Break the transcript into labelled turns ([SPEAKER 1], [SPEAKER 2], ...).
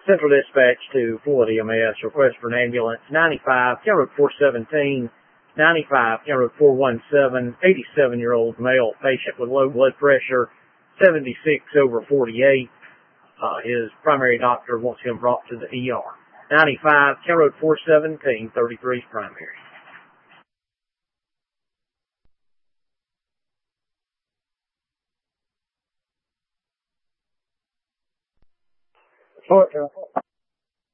[SPEAKER 1] Central Dispatch to Florida EMS. Request for an ambulance. 95, County Road 417, 95, County Road 417, 87-year-old male patient with low blood pressure, 76/48. His primary doctor wants him brought to the ER. 95, County Road 417, 33 is primary.